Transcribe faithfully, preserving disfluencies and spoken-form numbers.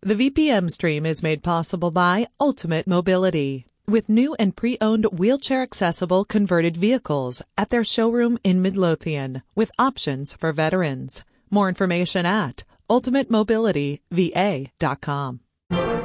The V P M stream is made possible by Ultimate Mobility, with new and pre-owned wheelchair-accessible converted vehicles at their showroom in Midlothian, with options for veterans. More information at ultimate mobility v a dot com.